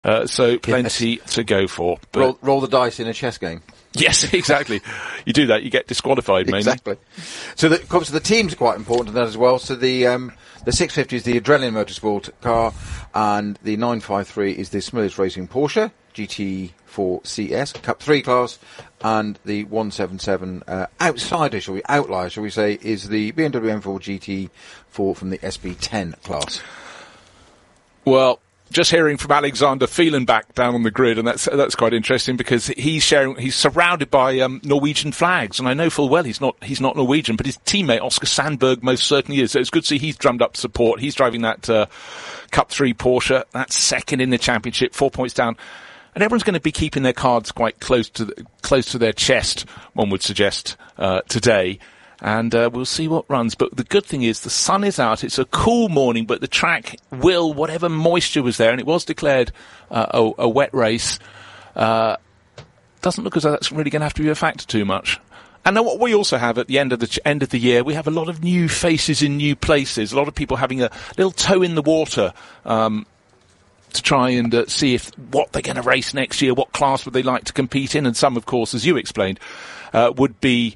So plenty to go for. But roll the dice in a chess game. Yes, exactly. You do that, you get disqualified, mainly. Exactly. So obviously the teams are quite important in that as well. So the 650 is the Adrenaline Motorsport car, and the 953 is the Smillis Racing Porsche GT4 CS Cup 3 class, and the 177 outlier, shall we say, is the BMW M4 GT4 from the SB10 class. Well, just hearing from Alexander Fehlenbach down on the grid, and that's quite interesting because he's surrounded by Norwegian flags, and I know full well he's not Norwegian, but his teammate Oscar Sandberg most certainly is. So it's good to see he's drummed up support. He's driving that Cup 3 Porsche. That's second in the championship, 4 points down, and everyone's going to be keeping their cards quite close to their chest, one would suggest today. And we'll see what runs. But the good thing is the sun is out. It's a cool morning, but the track will, whatever moisture was there, and it was declared a wet race, doesn't look as though that's really going to have to be a factor too much. And then what we also have at the end of the year, we have a lot of new faces in new places. A lot of people having a little toe in the water to try and see what they're going to race next year, what class would they like to compete in. And some, of course, as you explained, would be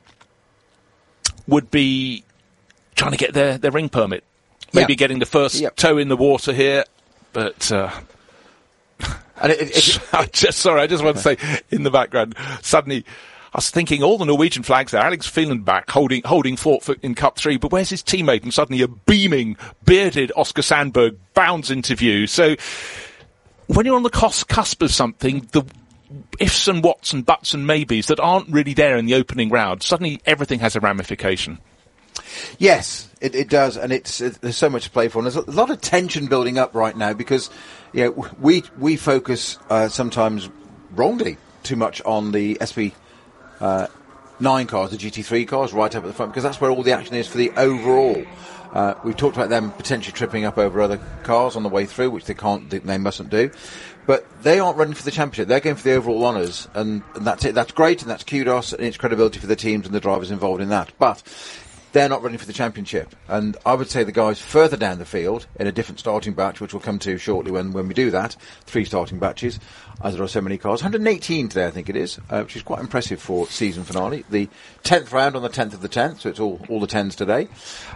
trying to get their ring permit. Maybe getting the first toe in the water here. But I just want to say, in the background, suddenly I was thinking all the Norwegian flags there, Alex Fehlenbach holding fort in Cup 3, but where's his teammate? And suddenly a beaming, bearded Oscar Sandberg bounds into view. So when you're on the cusp of something, the ifs and whats and buts and maybes that aren't really there in the opening round, suddenly everything has a ramification. Yes, it does, and there's so much to play for, and there's a lot of tension building up right now because we focus sometimes wrongly too much on the SB9 cars, the GT3 cars, right up at the front, because that's where all the action is for the overall. We've talked about them potentially tripping up over other cars on the way through, which they mustn't do. But they aren't running for the championship. They're going for the overall honours, and that's it. That's great, and that's kudos, and it's credibility for the teams and the drivers involved in that. But they're not running for the championship. And I would say the guys further down the field in a different starting batch, which we'll come to shortly when we do that, 3 starting batches, as there are so many cars. 118 today, I think it is, which is quite impressive for season finale. The 10th round on the 10th of the 10th, so it's all the 10s today.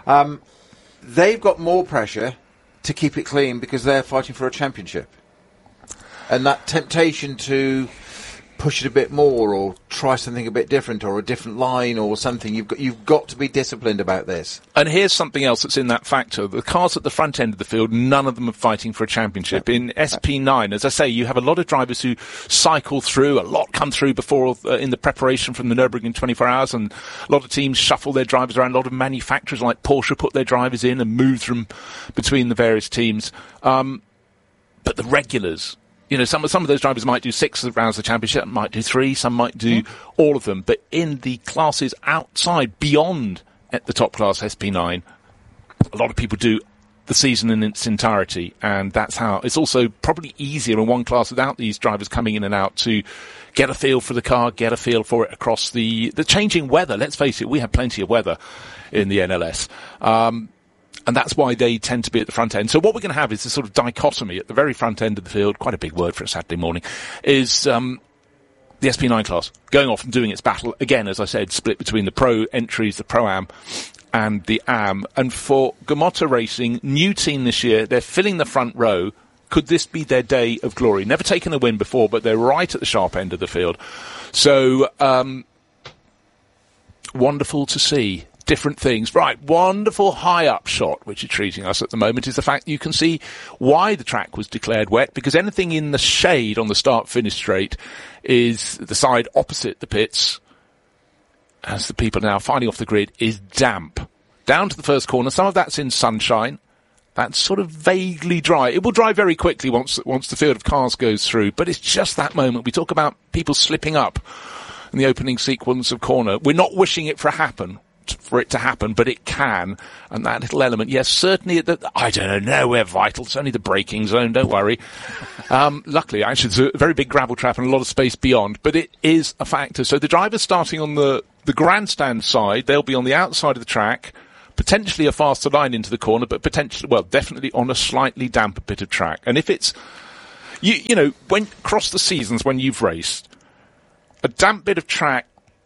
They've got more pressure to keep it clean because they're fighting for a championship. And that temptation to push it a bit more or try something a bit different or a different line or something, you've got to be disciplined about this. And here's something else that's in that factor. The cars at the front end of the field, none of them are fighting for a championship. In SP9, as I say, you have a lot of drivers who cycle through, a lot come through before in the preparation from the Nürburgring 24 hours, and a lot of teams shuffle their drivers around. A lot of manufacturers like Porsche put their drivers in and move them between the various teams. But the regulars, some of those drivers might do 6 rounds of the championship, might do 3, some might do all of them. But in the classes outside, beyond at the top class SP9, a lot of people do the season in its entirety. And that's how it's also probably easier in one class without these drivers coming in and out to get a feel for the car, get a feel for it across the changing weather. Let's face it, we have plenty of weather in the NLS. And that's why they tend to be at the front end. So what we're going to have is this sort of dichotomy at the very front end of the field, quite a big word for a Saturday morning, is the SP9 class going off and doing its battle. Again, as I said, split between the Pro entries, the Pro-Am, and the Am. And for Gamotta Racing, new team this year, they're filling the front row. Could this be their day of glory? Never taken a win before, but they're right at the sharp end of the field. So, wonderful to see. Different things. Right, wonderful high-up shot, which is treating us at the moment, is the fact you can see why the track was declared wet, because anything in the shade on the start-finish straight is the side opposite the pits, as the people are now filing off the grid, is damp. Down to the first corner, some of that's in sunshine. That's sort of vaguely dry. It will dry very quickly once the field of cars goes through, but it's just that moment. We talk about people slipping up in the opening sequence of corner. We're not wishing it for it to happen, but it can. And that little element, yes, certainly, I don't know, we're vital. It's only the braking zone, don't worry. Luckily, actually, it's a very big gravel trap and a lot of space beyond, but it is a factor. So the drivers starting on the grandstand side, they'll be on the outside of the track, potentially a faster line into the corner, but definitely on a slightly damper bit of track. And if it's, You know, when across the seasons when you've raced, a damp bit of track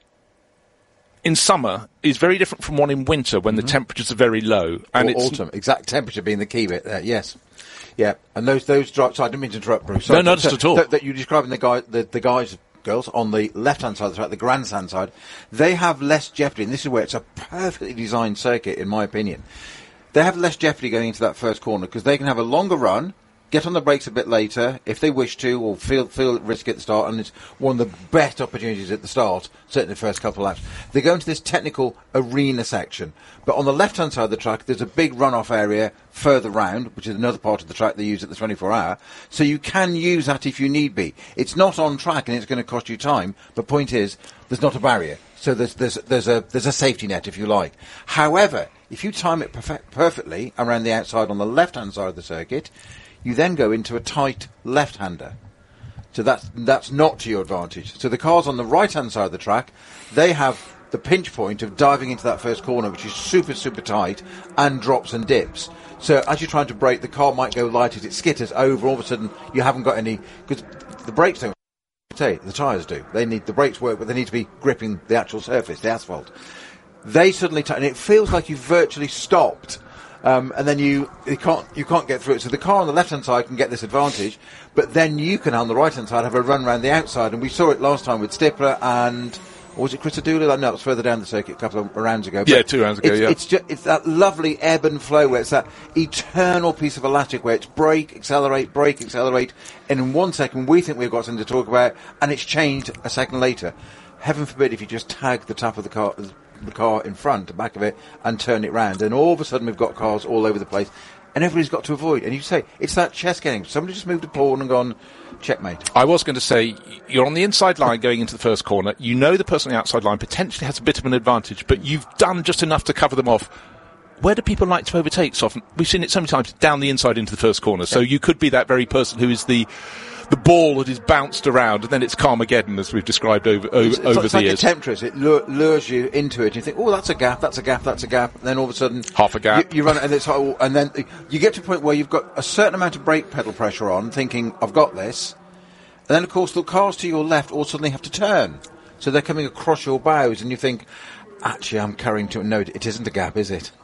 in summer is very different from one in winter when the temperatures are very low. And or autumn, exact temperature being the key bit there, yes. Yeah, and those drops, I didn't mean to interrupt, Bruce. No, not at all. That you're describing the guys, girls, on the left-hand side of the track, the grandstand side, they have less jeopardy, and this is where it's a perfectly designed circuit, in my opinion. They have less jeopardy going into that first corner, because they can have a longer run, get on the brakes a bit later, if they wish to, or feel risky at the start, and it's one of the best opportunities at the start, certainly the first couple of laps. They go into this technical arena section, but on the left-hand side of the track, there's a big runoff area further round, which is another part of the track they use at the 24-hour, so you can use that if you need be. It's not on track, and it's going to cost you time, but point is, there's not a barrier. So there's a safety net, if you like. However, if you time it perfectly around the outside on the left-hand side of the circuit, you then go into a tight left-hander. So that's not to your advantage. So the cars on the right-hand side of the track, they have the pinch point of diving into that first corner, which is super, super tight, and drops and dips. So as you're trying to brake, the car might go light as it skitters over. All of a sudden, you haven't got any... Because the brakes don't... The tyres do. The brakes work, but they need to be gripping the actual surface, the asphalt. They suddenly... and it feels like you've virtually stopped... and then you can't get through it. So the car on the left-hand side can get this advantage, but then you can, on the right-hand side, have a run around the outside. And we saw it last time with Stippler and... Or was it Chris Adula? No, it was further down the circuit a couple of rounds ago. Yeah, 2 rounds ago, It's that lovely ebb and flow where it's that eternal piece of elastic where it's brake, accelerate, and in 1 second we think we've got something to talk about, and it's changed a second later. Heaven forbid if you just tag the top of the car in front, the back of it, and turn it round, and all of a sudden we've got cars all over the place, and everybody's got to avoid. And you say, it's that chess game. Somebody just moved a pawn and gone, checkmate. I was going to say, you're on the inside line going into the first corner. You know the person on the outside line potentially has a bit of an advantage, but you've done just enough to cover them off. Where do people like to overtake so often? We've seen it so many times down the inside into the first corner. So you could be that very person who is the ball that is bounced around, and then it's Carmageddon, as we've described over the years. It's like a temptress. It lures you into it. You think, oh, that's a gap. And then all of a sudden... half a gap. You run it, and then you get to a point where you've got a certain amount of brake pedal pressure on, thinking, I've got this. And then, of course, the cars to your left all suddenly have to turn. So they're coming across your bows, and you think, actually, I'm carrying to... No, it isn't a gap, is it?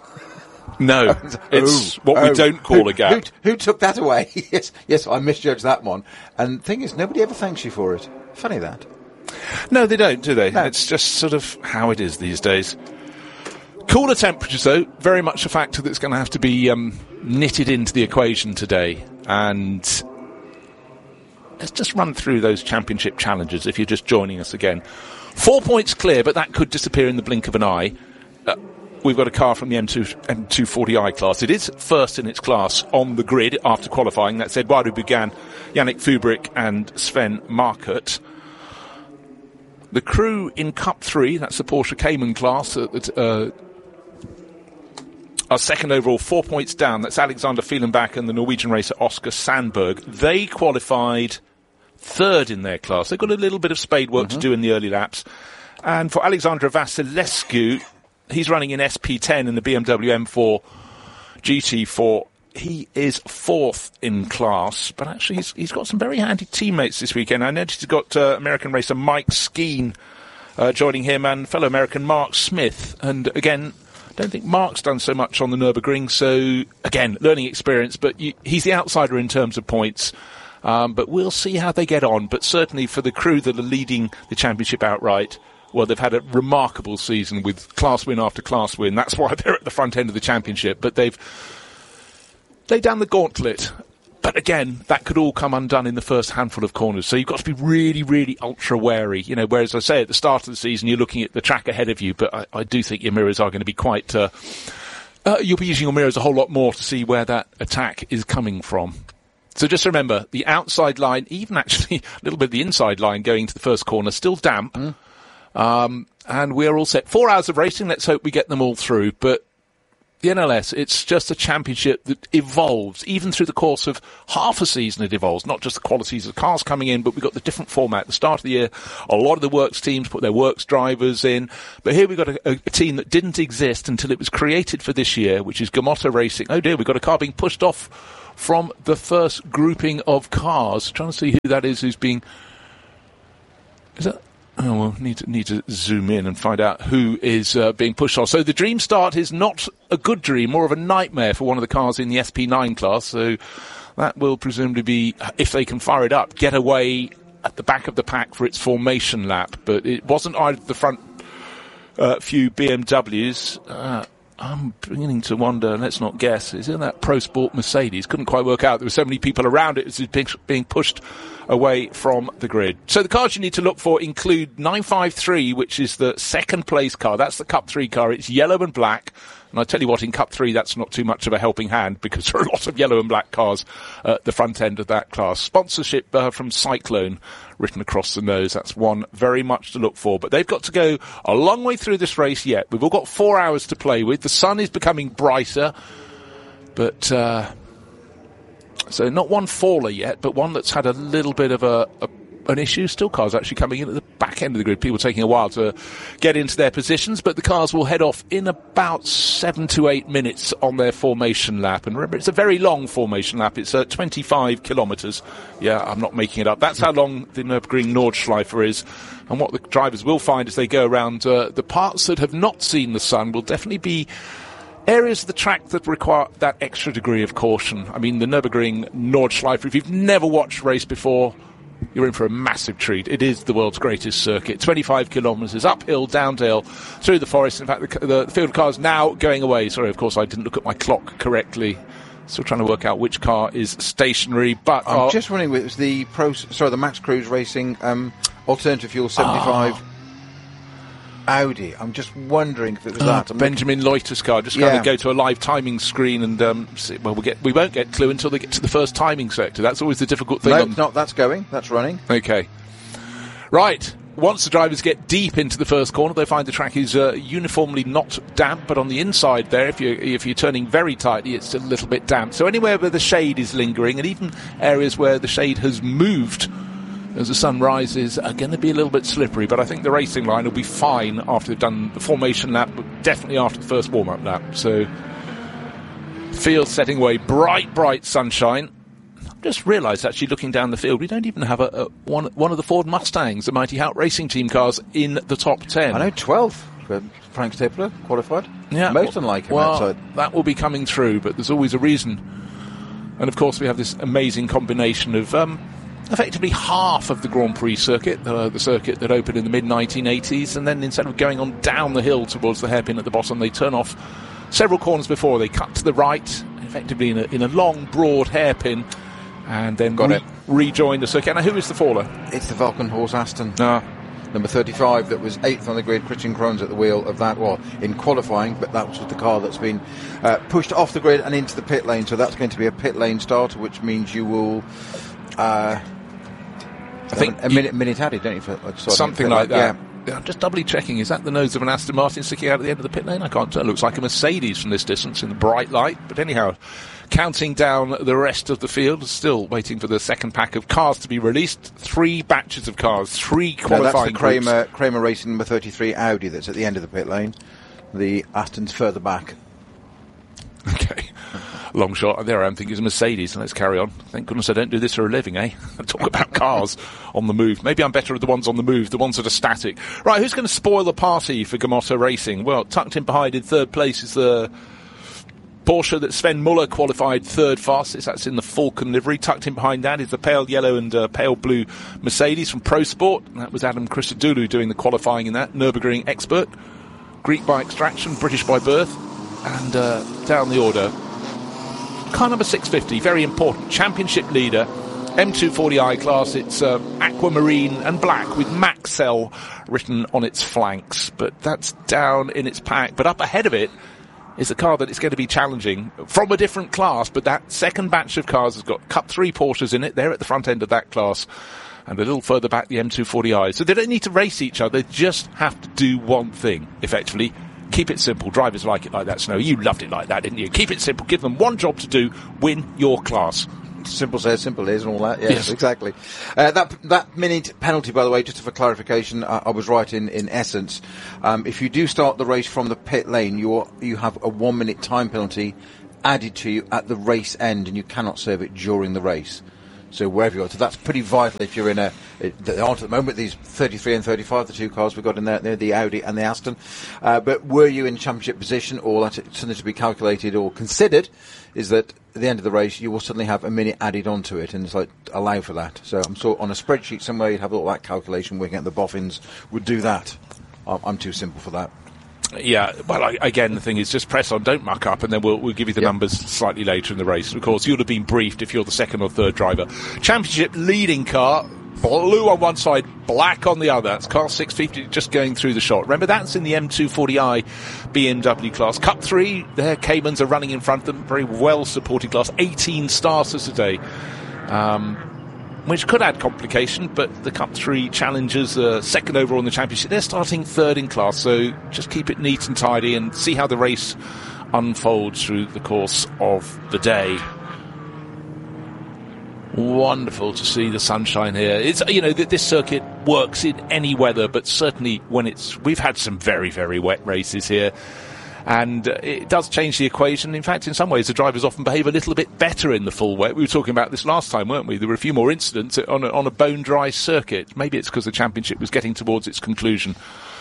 No, it's what we don't call a gap. Who took that away? yes, I misjudged that one. And the thing is, nobody ever thanks you for it. Funny that. No, they don't, do they? No. It's just sort of how it is these days. Cooler temperatures, though, very much a factor that's going to have to be knitted into the equation today. And let's just run through those championship challenges if you're just joining us again. 4 points clear, but that could disappear in the blink of an eye. We've got a car from the M240i class. It is first in its class on the grid after qualifying. That's Eduardo Bugan, Yannick Fubrick and Sven Markert. The crew in Cup 3, that's the Porsche Cayman class, are second overall, 4 points down. That's Alexander Fehlenbach and the Norwegian racer Oscar Sandberg. They qualified third in their class. They've got a little bit of spade work to do in the early laps. And for Alexandra Vasilescu, he's running in SP10 in the BMW M4 GT4. He is fourth in class, but actually he's got some very handy teammates this weekend. I noticed he's got American racer Mike Skeen joining him and fellow American Mark Smith. And again, I don't think Mark's done so much on the Nürburgring, so again, learning experience, but he's the outsider in terms of points. But we'll see how they get on. But certainly for the crew that are leading the championship outright, well, they've had a remarkable season with class win after class win. That's why they're at the front end of the championship. But they've laid down the gauntlet. But again, that could all come undone in the first handful of corners. So you've got to be really, really ultra wary. You know, whereas I say at the start of the season, you're looking at the track ahead of you. But I do think your mirrors are going to be quite... you'll be using your mirrors a whole lot more to see where that attack is coming from. So just remember, the outside line, even actually a little bit of the inside line going to the first corner, still damp. And we're all set. 4 hours of racing. Let's hope we get them all through. But The NLS, it's just a championship that evolves. Even through the course of half a season, it evolves. Not just the qualities of the cars coming in, but we've got the different format. At the start of the year, a lot of the works teams put their works drivers in. But here we've got a team that didn't exist until it was created for this year, which is Gamotta Racing. Oh dear, we've got a car being pushed off from the first grouping of cars. Trying to see who that is who's being... Is that... Oh, well, need to zoom in and find out who is being pushed off. So the dream start is not a good dream, more of a nightmare for one of the cars in the SP9 class. So that will presumably be, if they can fire it up, get away at the back of the pack for its formation lap. But it wasn't either the front few BMWs. I'm beginning to wonder, let's not guess, is it that Pro Sport Mercedes? Couldn't quite work out. There were so many people around it as it's being pushed away from the grid. So the cars you need to look for include 953, which is the second place car. That's the Cup 3 car. It's yellow and black. And I tell you what, in Cup 3, that's not too much of a helping hand because there are a lot of yellow and black cars at the front end of that class. Sponsorship from Cyclone written across the nose. That's one very much to look for. But they've got to go a long way through this race yet. We've all got 4 hours to play with. The sun is becoming brighter. But, so not one faller yet, but one that's had a little bit of an issue. Still cars actually coming in at the back end of the grid. People taking a while to get into their positions, but the cars will head off in about 7 to 8 minutes on their formation lap. And remember, it's a very long formation lap. It's 25 kilometres. Yeah, I'm not making it up. That's how long the Nürburgring Nordschleife is. And what the drivers will find as they go around the parts that have not seen the sun will definitely be areas of the track that require that extra degree of caution. I mean, the Nürburgring Nordschleife, if you've never watched a race before, you're in for a massive treat. It is the world's greatest circuit. 25 kilometres uphill, downhill, through the forest. In fact, the field of cars now going away. Sorry, of course, I didn't look at my clock correctly. Still trying to work out which car is stationary. But I'm just wondering, it was the Max Cruz Racing Alternative Fuel 75 Audi. I'm just wondering if it was that. Benjamin Loiter's car. Just kind of go to a live timing screen and see, well, we won't get clue until they get to the first timing sector. That's always the difficult thing. No, it's not. That's going. That's running. Okay. Right. Once the drivers get deep into the first corner, they find the track is uniformly not damp, but on the inside there, if you're turning very tightly, it's a little bit damp. So anywhere where the shade is lingering, and even areas where the shade has moved as the sun rises, are going to be a little bit slippery, but I think the racing line will be fine after they've done the formation lap, but definitely after the first warm-up lap. So, field setting away, bright sunshine. I've just realised, actually, looking down the field, we don't even have one of the Ford Mustangs, the Mighty Hout Racing Team cars, in the top 10. I know, 12. Frank Stapler qualified. Yeah, most unlike him outside. That will be coming through, but there's always a reason. And, of course, we have this amazing combination of effectively half of the Grand Prix circuit, the circuit that opened in the mid-1980s, and then instead of going on down the hill towards the hairpin at the bottom, they turn off several corners before. They cut to the right, effectively in a long, broad hairpin, and then rejoin the circuit. Now, who is the faller? It's the Valkenhorst Aston. Number 35, that was 8th on the grid. Christian Kroon's at the wheel of that, in qualifying, but that was the car that's been pushed off the grid and into the pit lane, so that's going to be a pit lane starter, which means you will... I think a minute added, don't you? For something like that. Yeah. I'm just doubly checking. Is that the nose of an Aston Martin sticking out at the end of the pit lane? I can't tell. It looks like a Mercedes from this distance in the bright light. But anyhow, counting down the rest of the field, still waiting for the second pack of cars to be released. 3 batches of cars, 3 qualifying groups. That's the Kramer Racing number 33 Audi that's at the end of the pit lane. The Aston's further back. Okay. Long shot. There I am thinking it's a Mercedes. Let's carry on. Thank goodness I don't do this for a living, eh? I talk about cars on the move. Maybe I'm better at the ones on the move, the ones that are static. Right, who's going to spoil the party for Gamotta Racing? Well, tucked in behind in third place is the Porsche that Sven Muller qualified third fastest. That's in the Falcon livery. Tucked in behind that is the pale yellow and pale blue Mercedes from Pro Sport. That was Adam Christodoulou doing the qualifying in that. Nürburgring expert. Greek by extraction, British by birth. And down the order, car number 650, very important, championship leader, M240i class. It's aquamarine and black with Maxell written on its flanks, but that's down in its pack. But up ahead of it is a car that is going to be challenging from a different class, but that second batch of cars has got Cup 3 Porsches in it. They're at the front end of that class, and a little further back the M240i. So they don't need to race each other, they just have to do one thing, effectively, Keep it simple. Drivers like it like that, Snow. You loved it like that, didn't you? Keep it simple. Give them one job to do. Win your class. Simple says, simple is, and all that. Yes. Exactly. That minute penalty, by the way, just for clarification, I was right in essence. If you do start the race from the pit lane, you have a 1 minute time penalty added to you at the race end, and you cannot serve it during the race. So wherever you are, so that's pretty vital if you're in there aren't at the moment these 33 and 35, the two cars we've got in there, the Audi and the Aston. But were you in championship position, or that's something to be calculated or considered, is that at the end of the race you will suddenly have a minute added onto it, and it's like allow for that. So I'm sort on a spreadsheet somewhere you'd have all that calculation, working out the boffins would do that. I'm too simple for that. Yeah, well, again, the thing is just press on, don't muck up, and then we'll give you the numbers slightly later in the race. Of course, you'll have been briefed if you're the second or third driver. Championship leading car, blue on one side, black on the other. That's car 650 just going through the shot. Remember, that's in the M240i BMW class. Cup 3, there, Caymans are running in front of them. Very well-supported class. 18 starters today. Which could add complication, but the Cup 3 challengers, second overall in the championship, they're starting third in class, so just keep it neat and tidy and see how the race unfolds through the course of the day. Wonderful to see the sunshine here. It's, this circuit works in any weather, but certainly when we've had some very, very wet races here. And it does change the equation. In fact, in some ways, the drivers often behave a little bit better in the full wet. We were talking about this last time, weren't we? There were a few more incidents on a bone-dry circuit. Maybe it's because the championship was getting towards its conclusion.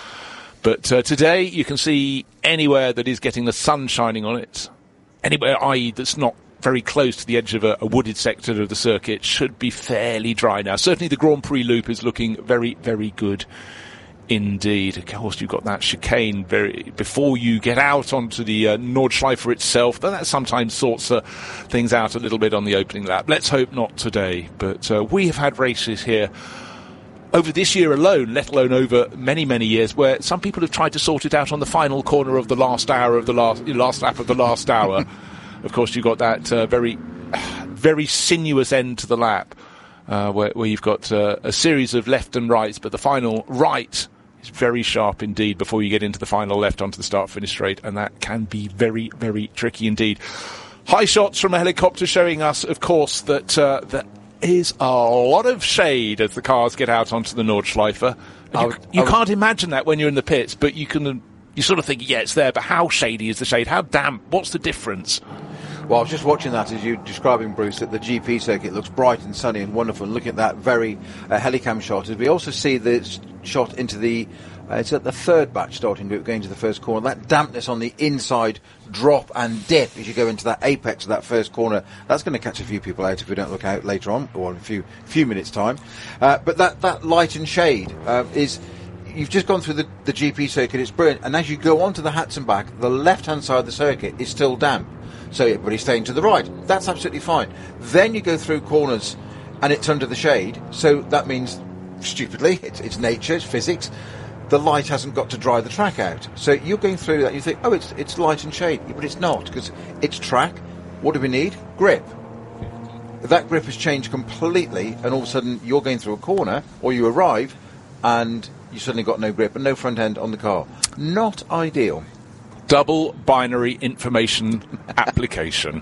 But today, you can see anywhere that is getting the sun shining on it, anywhere, i.e. that's not very close to the edge of a wooded sector of the circuit, should be fairly dry now. Certainly the Grand Prix loop is looking very, very good indeed. Of course, you've got that chicane before you get out onto the Nordschleife itself. That sometimes sorts things out a little bit on the opening lap. Let's hope not today. But we have had races here over this year alone, let alone over many, many years, where some people have tried to sort it out on the final corner of the last hour of the last lap of the last hour. Of course, you've got that very, very sinuous end to the lap, where you've got a series of left and rights, but the final right is very sharp indeed before you get into the final left onto the start-finish straight, and that can be very, very tricky indeed. High shots from a helicopter showing us, of course, that there is a lot of shade as the cars get out onto the Nordschleife. You can't imagine that when you're in the pits, but you sort of think, yeah, it's there, but how shady is the shade? How damp? What's the difference? Well, I was just watching that as you describing, Bruce, that the GP circuit looks bright and sunny and wonderful. And looking at that very helicam shot, as we also see the shot into it's at the third batch starting group going to the first corner. That dampness on the inside drop and dip as you go into that apex of that first corner, that's going to catch a few people out if we don't look out later on, or in a few minutes' time. But that light and shade is... You've just gone through the GP circuit, it's brilliant. And as you go onto the Hatz and back, the left-hand side of the circuit is still damp. So everybody's staying to the right. That's absolutely fine. Then you go through corners and it's under the shade. So that means, stupidly, it's nature, it's physics. The light hasn't got to dry the track out. So you're going through that and you think, oh, it's light and shade. But it's not, because it's track. What do we need? Grip. That grip has changed completely, and all of a sudden you're going through a corner, or you arrive, and you suddenly got no grip and no front end on the car. Not ideal. Double binary information application.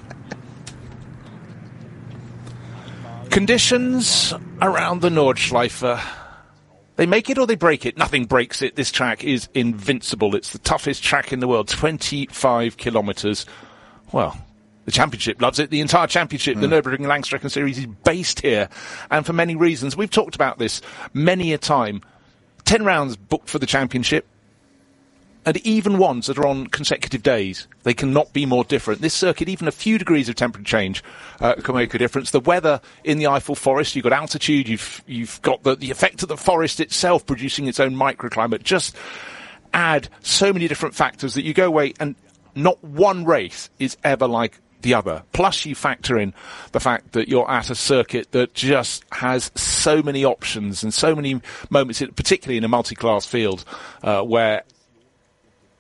Conditions around the Nordschleife. They make it or they break it. Nothing breaks it. This track is invincible. It's the toughest track in the world. 25 kilometres. Well, the championship loves it. The entire championship, the Nürburgring Langstrecken Series, is based here. And for many reasons. We've talked about this many a time. 10 rounds booked for the championship. And even ones that are on consecutive days. They cannot be more different. This circuit, even a few degrees of temperature change can make a difference. The weather in the Eiffel Forest, you've got altitude, you've got the effect of the forest itself producing its own microclimate. Just add so many different factors that you go away and not one race is ever like the other. Plus you factor in the fact that you're at a circuit that just has so many options and so many moments, particularly in a multi-class field, where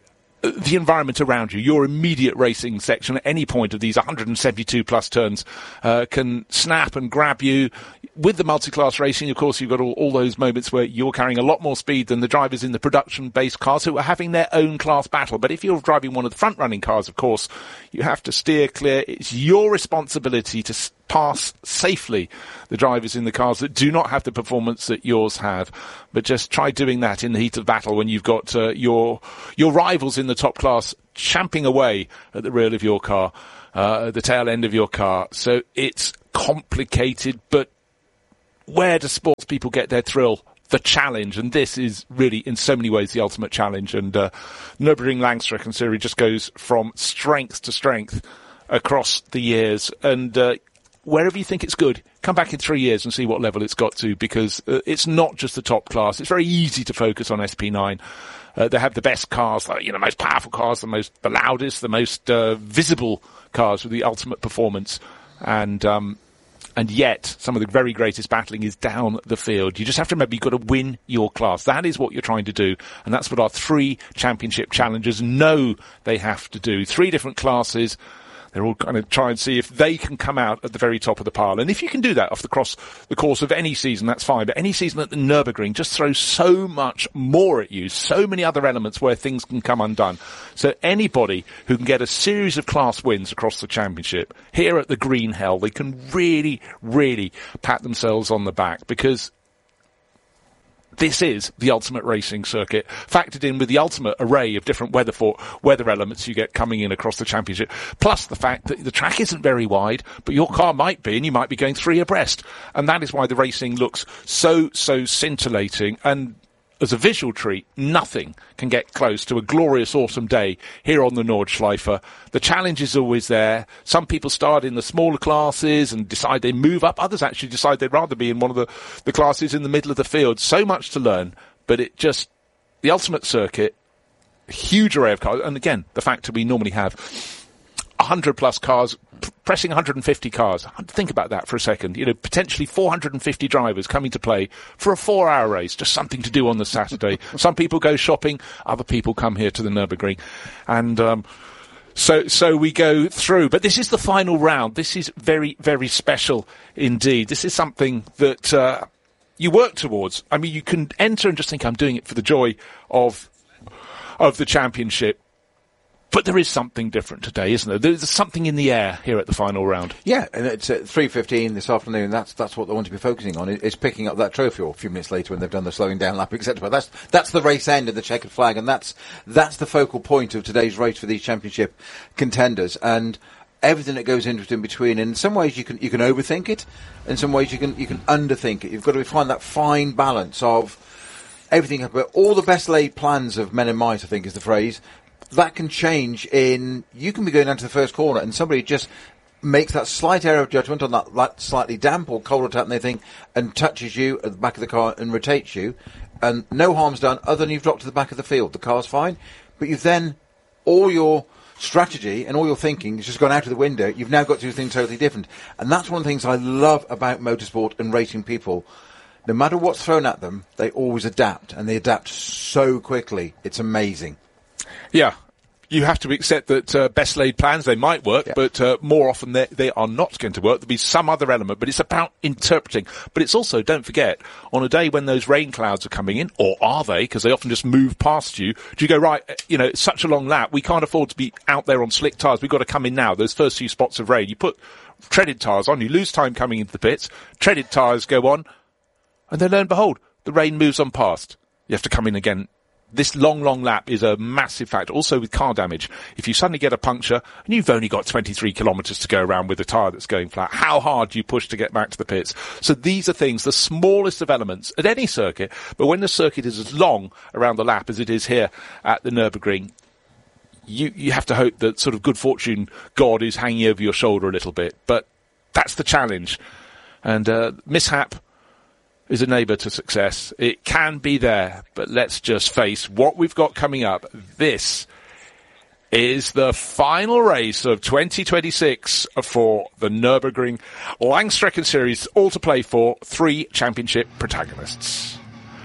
the environment around you, your immediate racing section at any point of these 172 plus turns can snap and grab you. With the multi-class racing, of course, you've got all those moments where you're carrying a lot more speed than the drivers in the production-based cars who are having their own class battle. But if you're driving one of the front-running cars, of course, you have to steer clear. It's your responsibility to pass safely the drivers in the cars that do not have the performance that yours have. But just try doing that in the heat of battle when you've got your rivals in the top class champing away at the rear of your car, at the tail end of your car. So it's complicated, but where do sports people get their thrill? The challenge, and this is really in so many ways the ultimate challenge. And Nürburgring Langstreckenserie just goes from strength to strength across the years. And wherever you think it's good, come back in 3 years and see what level it's got to, because it's not just the top class. It's very easy to focus on SP9. They have the best cars, the most powerful cars, the loudest, the most visible cars with the ultimate performance. And yet, some of the very greatest battling is down the field. You just have to remember you've got to win your class. That is what you're trying to do. And that's what our 3 championship challengers know they have to do. 3 different classes. They're all going to try and see if they can come out at the very top of the pile. And if you can do that off the course of any season, that's fine. But any season at the Nürburgring just throws so much more at you, so many other elements where things can come undone. So anybody who can get a series of class wins across the championship here at the Green Hell, they can really, really pat themselves on the back, because this is the ultimate racing circuit, factored in with the ultimate array of different weather elements you get coming in across the championship, plus the fact that the track isn't very wide, but your car might be, and you might be going 3 abreast. And that is why the racing looks so scintillating. And as a visual treat, nothing can get close to a glorious autumn day here on the Nordschleife. The challenge is always there. Some people start in the smaller classes and decide they move up. Others actually decide they'd rather be in one of the classes in the middle of the field. So much to learn, but the ultimate circuit, a huge array of cars. And again, the fact that we normally have 100 plus cars, pressing 150 cars. Think about that for a second. Potentially 450 drivers coming to play for a 4-hour race, just something to do on the Saturday. Some people go shopping, other people come here to the Nürburgring. And so we go through. But this is the final round. This is very, very special indeed. This is something that you work towards. I mean, you can enter and just think, I'm doing it for the joy of the championship. But there is something different today, isn't there? There's something in the air here at the final round. Yeah, and it's at 3:15 this afternoon. That's what they want to be focusing on. Is picking up that trophy, or a few minutes later when they've done the slowing down lap, etc. But that's the race end of the checkered flag, and that's the focal point of today's race for these championship contenders. And everything that goes into it in between. In some ways, you can overthink it. In some ways, you can underthink it. You've got to find that fine balance of everything. But all the best laid plans of men and might, I think, is the phrase. That can change you can be going down to the first corner and somebody just makes that slight error of judgment on that slightly damp or colder tap they think and touches you at the back of the car and rotates you, and no harm's done other than you've dropped to the back of the field. The car's fine, but you've then, all your strategy and all your thinking has just gone out of the window. You've now got to do things totally different. And that's one of the things I love about motorsport and racing people. No matter what's thrown at them, they always adapt, and they adapt so quickly. It's amazing. Yeah, you have to accept that best laid plans, they might work, but more often they are not going to work. There'll be some other element, but it's about interpreting. But it's also, don't forget, on a day when those rain clouds are coming in, or are they, because they often just move past you, do you go, right, it's such a long lap, we can't afford to be out there on slick tyres, we've got to come in now, those first few spots of rain. You put treaded tyres on, you lose time coming into the pits, treaded tyres go on, and then lo and behold, the rain moves on past. You have to come in again. This long lap is a massive factor. Also with car damage, if you suddenly get a puncture and you've only got 23 kilometres to go around with a tyre that's going flat, how hard do you push to get back to the pits? So these are things, the smallest of elements at any circuit, but when the circuit is as long around the lap as it is here at the Nürburgring, you have to hope that sort of good fortune God is hanging over your shoulder a little bit. But that's the challenge. And mishap is a neighbour to success. It can be there, but let's just face what we've got coming up. This is the final race of 2026 for the Nürburgring Langstreckenserie, all to play for 3 championship protagonists.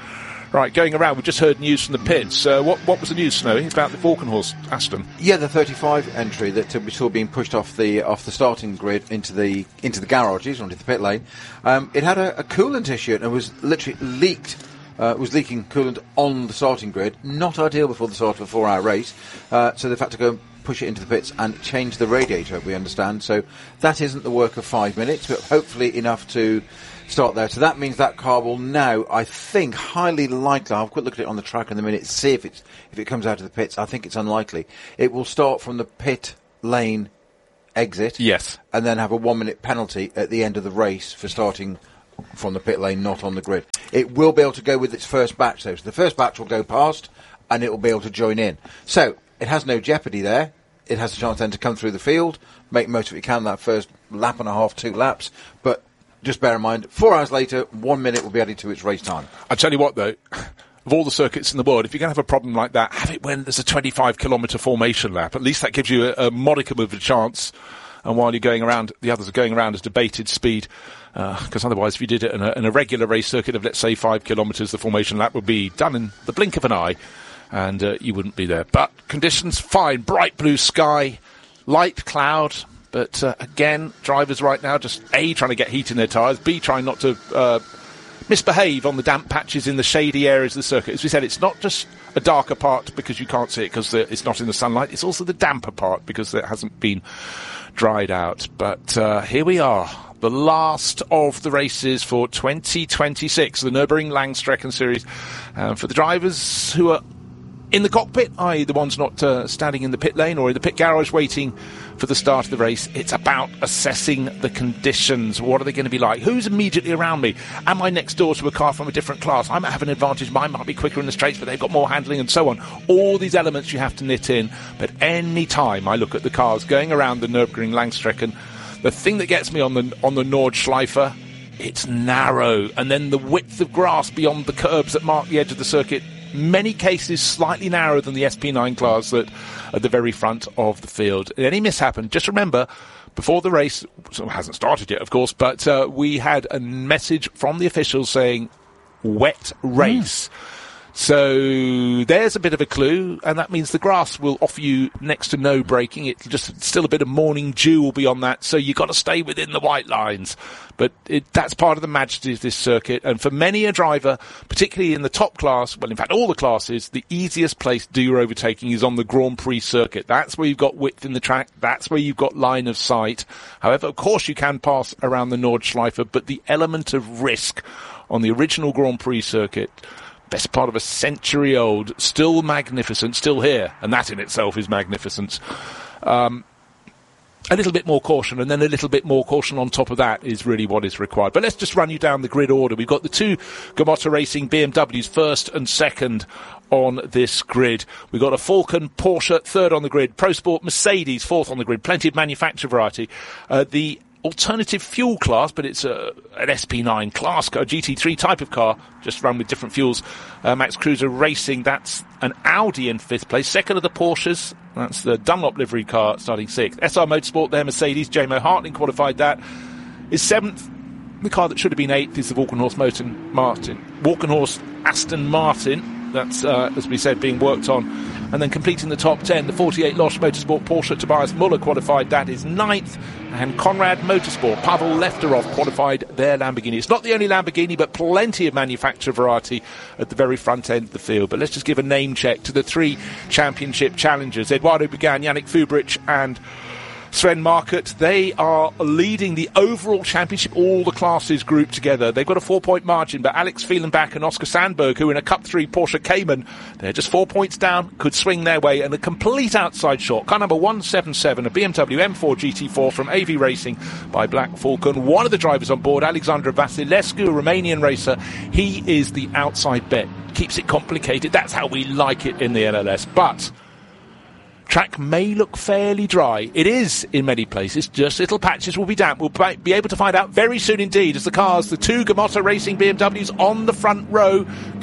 Right, going around, we just heard news from the pits. What was the news, Snowy, about the Walkenhorst Aston? Yeah, the 35 entry that we saw being pushed off the starting grid into the garages, onto the pit lane. It had a coolant issue and was literally leaked. Was leaking coolant on the starting grid. Not ideal before the start of a 4-hour race. So they've had to go push it into the pits and change the radiator, we understand. So that isn't the work of 5 minutes, but hopefully enough to start there. So that means that car will now, I think, highly likely, I'll have a quick look at it on the track in a minute, see if it comes out of the pits. I think it's unlikely. It will start from the pit lane exit. Yes. And then have a 1-minute penalty at the end of the race for starting from the pit lane, not on the grid. It will be able to go with its first batch, though. So the first batch will go past, and it will be able to join in. So it has no jeopardy there. It has a chance then to come through the field, make most of it can, that first lap and a half, 2 laps. But just bear in mind, 4 hours later, 1 minute will be added to its race time. I tell you what, though, of all the circuits in the world, if you're going to have a problem like that, have it when there's a 25-kilometre formation lap. At least that gives you a modicum of a chance. And while you're going around, the others are going around at debated speed. Because otherwise, if you did it in a regular race circuit of, let's say, 5 kilometres, the formation lap would be done in the blink of an eye. And you wouldn't be there. But conditions, fine. Bright blue sky, light cloud. But again, drivers right now just A, trying to get heat in their tyres, B, trying not to misbehave on the damp patches in the shady areas of the circuit. As we said, it's not just a darker part because you can't see it because it's not in the sunlight. It's also the damper part because it hasn't been dried out. But here we are, the last of the races for 2026, the Nürburgring Langstrecken Series. For the drivers who are in the cockpit, i.e. the ones not standing in the pit lane or in the pit garage waiting for the start of the race, it's about assessing the conditions. What are they going to be like? Who's immediately around me? Am I next door to a car from a different class? I might have an advantage. Mine might be quicker in the straights, but they've got more handling and so on. All these elements you have to knit in. But any time I look at the cars going around the Nürburgring Langstrecken, the thing that gets me on the Nordschleife, it's narrow. And then the width of grass beyond the curbs that mark the edge of the circuit, many cases slightly narrower than the SP9 class that at the very front of the field. Any mishap, and just remember, before the race, so it hasn't started yet, of course, but we had a message from the officials saying wet race. So there's a bit of a clue, and that means the grass will offer you next to no braking. It's just still a bit of morning dew will be on that, so you've got to stay within the white lines. But that's part of the majesty of this circuit, and for many a driver, particularly in the top class, well, in fact, all the classes, the easiest place to do your overtaking is on the Grand Prix circuit. That's where you've got width in the track. That's where you've got line of sight. However, of course, you can pass around the Nordschleife, but the element of risk on the original Grand Prix circuit, best part of a century old, still magnificent, still here, and that in itself is magnificence. A little bit more caution, and then a little bit more caution on top of that is really what is required. But let's just run you down the grid order. We've got the two Gamotta Racing BMWs first and second on this grid. We've got a Falcon Porsche third on the grid, Pro Sport Mercedes fourth on the grid, plenty of manufacturer variety. The alternative fuel class, but it's an SP9 class car, a GT3 type of car, just run with different fuels. Max Cruiser Racing, that's an Audi in fifth place. Second are the Porsches, that's the Dunlop livery car starting sixth. SR Motorsport, their Mercedes, JMO Hartling qualified that, is seventh. The car that should have been eighth is the Walkenhorst Aston Martin. That's, as we said, being worked on. And then completing the top 10, the 48 Losch Motorsport Porsche Tobias Muller qualified. That is ninth. And Conrad Motorsport, Pavel Lefterov qualified their Lamborghini. It's not the only Lamborghini, but plenty of manufacturer variety at the very front end of the field. But let's just give a name check to the three championship challengers. Eduardo Began, Yannick Fubrich and Sven Markert. They are leading the overall championship, all the classes grouped together. They've got a 4-point margin, but Alex Fielenbach and Oscar Sandberg, who in a Cup 3 Porsche Cayman, they're just 4 points down, could swing their way, and a complete outside shot. Car number 177, a BMW M4 GT4 from AV Racing by Black Falcon. One of the drivers on board, Alexandru Vasilescu, a Romanian racer, he is the outside bet. Keeps it complicated. That's how we like it in the LLS. But track may look fairly dry. It is in many places. Just little patches will be damp. We'll be able to find out very soon indeed as the cars, the two Gamotta Racing BMWs on the front row, come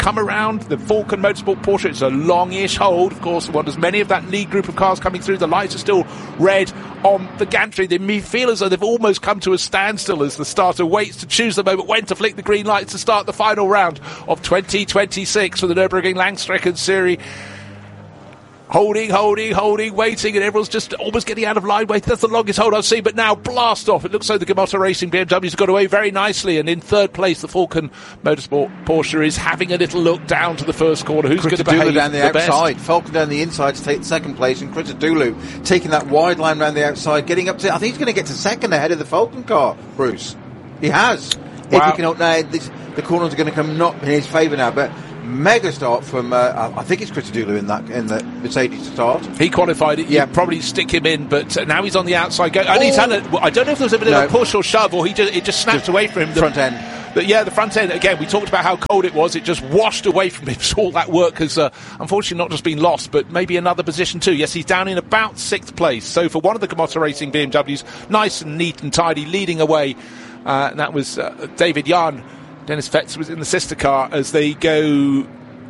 come around. The Falcon Motorsport Porsche, it's a longish hold, of course. One as many of that lead group of cars coming through. The lights are still red on the gantry. They feel as though they've almost come to a standstill as the starter waits to choose the moment when to flick the green lights to start the final round of 2026 for the Nürburgring Langstrecken Series. Holding, waiting, and everyone's just almost getting out of line. Wait, that's the longest hold I've seen, but now blast off. It looks like the Gamotta Racing BMW's got away very nicely, and in third place, the Falcon Motorsport Porsche is having a little look down to the first corner. Who's going to behave down the outside, best? Falcon down the inside to take second place, and Christodoulou taking that wide line round the outside, getting up to, I think he's going to get to second ahead of the Falcon car, Bruce. He has. Wow. If he can, the corners are going to come not in his favour now, but mega start from I think it's Christodoulou in the Mercedes start. He qualified it. Yeah, probably stick him in, but now he's on the outside. And he's had I don't know if there was a bit of a push or shove, or it just snapped away from him. The front end. The front end. Again, we talked about how cold it was. It just washed away from him. So all that work has unfortunately not just been lost, but maybe another position too. Yes, he's down in about 6th place. So for one of the Gamotta Racing BMWs, nice and neat and tidy, leading away. And that was David Jahn. Dennis Fetz was in the sister car as they go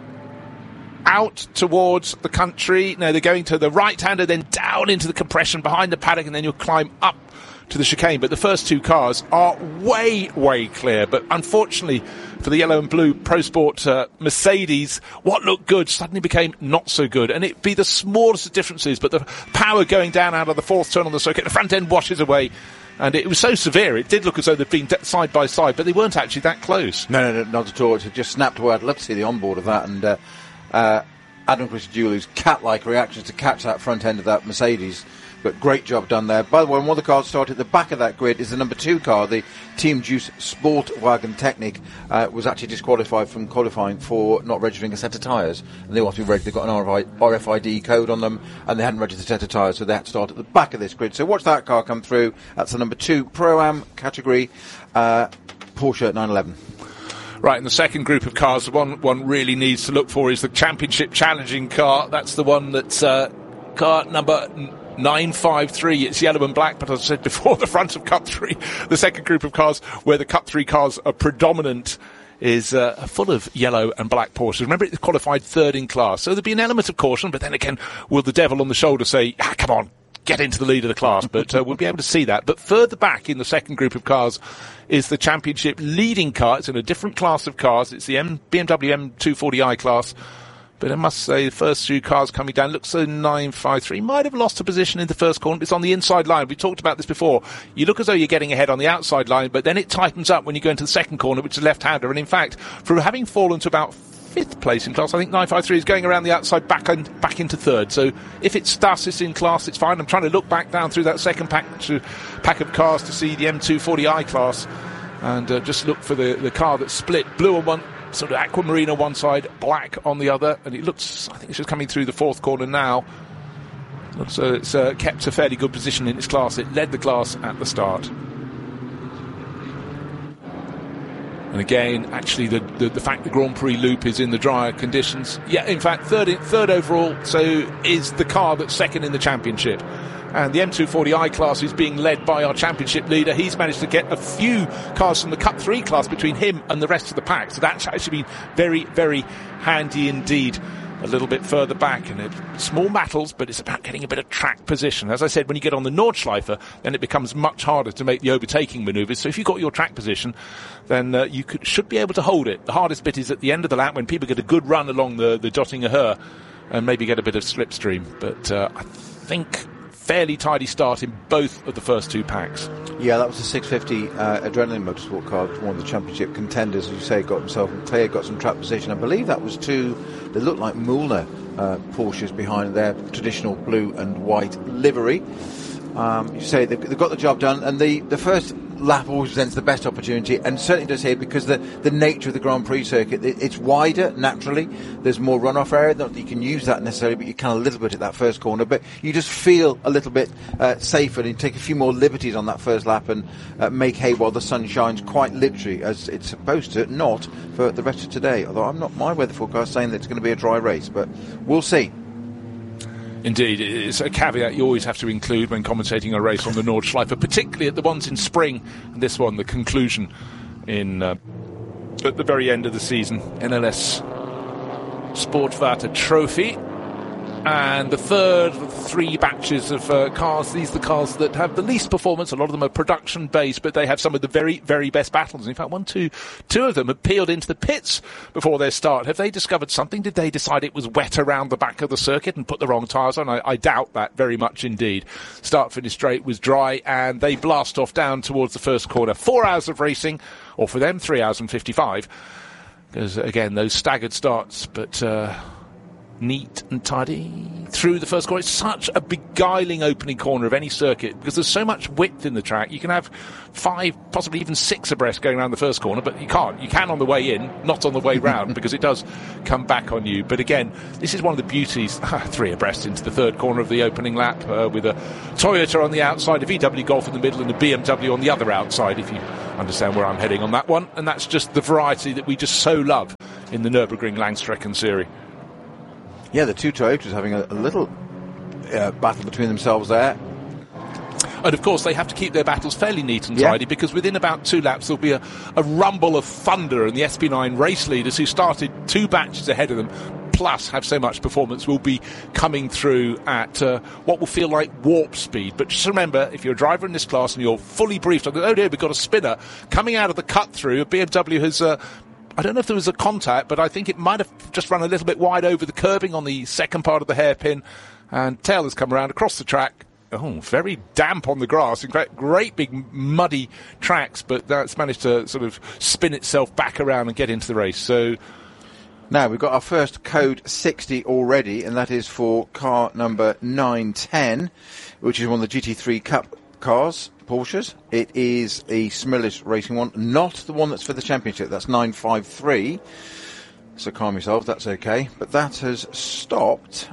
out towards the country. No, they're going to the right-hander, then down into the compression behind the paddock, and then you'll climb up to the chicane. But the first two cars are way, way clear. But unfortunately for the yellow and blue Pro Sport Mercedes, what looked good suddenly became not so good. And it'd be the smallest of differences, but the power going down out of the fourth turn on the circuit, the front end washes away. And it was so severe, it did look as though they'd been side by side, but they weren't actually that close. No, not at all. It just snapped away. I'd love to see the onboard of that. And Adam Christodoulou's cat-like reactions to catch that front end of that Mercedes. But great job done there. By the way, one of the cars started at the back of that grid is the number 2 car, the Team Juice Sportwagen Technik, was actually disqualified from qualifying for not registering a set of tyres. And they want to be registered. They've got an RFID code on them, and they hadn't registered a set of tyres, so they had to start at the back of this grid. So watch that car come through. That's the number 2 Pro-Am category Porsche 911. Right, and the second group of cars, the one really needs to look for is the Championship Challenging car. That's the one that's car number 953. It's yellow and black, but as I said before, the front of Cup 3, the second group of cars where the Cup 3 cars are predominant, is full of yellow and black Porsches. Remember, it qualified third in class, so there'd be an element of caution, but then again, will the devil on the shoulder say, come on, get into the lead of the class? But we'll be able to see that. But further back in the second group of cars is the championship leading car. It's in a different class of cars. It's the BMW M240i class. But I must say, the first few cars coming down looks so 953. Might have lost a position in the first corner. It's on the inside line. We talked about this before. You look as though you're getting ahead on the outside line, but then it tightens up when you go into the second corner, which is left-hander. And in fact, from having fallen to about 5th place in class, I think 953 is going around the outside back into third. So if it's Stasis in class, it's fine. I'm trying to look back down through that second pack of cars to see the M240i class, and just look for the car that's split blue on one, sort of aquamarine on one side, black on the other, and it looks, I think it's just coming through the fourth corner now. So it's kept a fairly good position in its class. It led the class at the start. And again, actually, the fact the Grand Prix loop is in the drier conditions. Yeah, in fact, third overall, so is the car that's second in the championship. And the M240i class is being led by our championship leader. He's managed to get a few cars from the Cup 3 class between him and the rest of the pack. So that's actually been very, very handy indeed. A little bit further back, and small battles, but it's about getting a bit of track position. As I said, when you get on the Nordschleife, then it becomes much harder to make the overtaking manoeuvres. So if you've got your track position, then you should be able to hold it. The hardest bit is at the end of the lap when people get a good run along the Dottinger Höhe and maybe get a bit of slipstream. But I think fairly tidy start in both of the first two packs. Yeah, that was a 650 Adrenaline Motorsport car, one of the championship contenders, as you say, got himself and Clear got some track position. I believe that was two, they look like Mühlner Porsches behind their traditional blue and white livery. You say they've got the job done, and the first lap always presents the best opportunity, and certainly does here because the nature of the Grand Prix circuit, it's wider naturally. There's more runoff area. Not that you can use that necessarily, but you can a little bit at that first corner. But you just feel a little bit safer, and you take a few more liberties on that first lap and make hay while the sun shines, quite literally, as it's supposed to, not for the rest of today. Although I'm not my weather forecast saying that it's going to be a dry race, but we'll see. Indeed, it's a caveat you always have to include when commentating a race on the Nordschleife, particularly at the ones in spring, and this one, the conclusion in at the very end of the season, NLS Sportwarte Trophy. And the third of 3 batches of cars, these are the cars that have the least performance. A lot of them are production-based, but they have some of the very, very best battles. In fact, two of them have peeled into the pits before their start. Have they discovered something? Did they decide it was wet around the back of the circuit and put the wrong tyres on? I doubt that very much indeed. Start-finish straight was dry, and they blast off down towards the first corner. 4 hours of racing, or for them, 3 hours and 55. Because, again, those staggered starts, but... neat and tidy through the first corner. It's such a beguiling opening corner of any circuit because there's so much width in the track. You can have 5, possibly even 6 abreast going around the first corner, but you can't. You can on the way in, not on the way round, because it does come back on you. But again, this is one of the beauties. 3 abreast into the third corner of the opening lap with a Toyota on the outside, a VW Golf in the middle, and a BMW on the other outside, if you understand where I'm heading on that one. And that's just the variety that we just so love in the Nürburgring Langstrecken Series. Yeah, the 2 Toyotas having a little battle between themselves there. And of course, they have to keep their battles fairly neat and tidy because within about 2 laps there'll be a rumble of thunder, and the SP9 race leaders who started 2 batches ahead of them, plus have so much performance, will be coming through at what will feel like warp speed. But just remember, if you're a driver in this class and you're fully briefed on, oh dear, we've got a spinner coming out of the cut through, BMW has... I don't know if there was a contact, but I think it might have just run a little bit wide over the curbing on the second part of the hairpin, and tail has come around across the track. Oh, very damp on the grass. Great big muddy tracks, but that's managed to sort of spin itself back around and get into the race. So now we've got our first code 60 already, and that is for car number 910, which is one of the GT3 Cup cars. Porsches. It is a Smillis Racing one, not the one that's for the championship. That's 953. So calm yourself, that's okay. But that has stopped